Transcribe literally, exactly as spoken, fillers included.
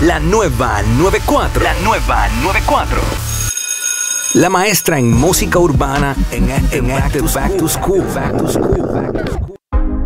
La nueva noventa y cuatro. La nueva noventa y cuatro. La maestra en música urbana en este Back to School. Back to School. Back to School.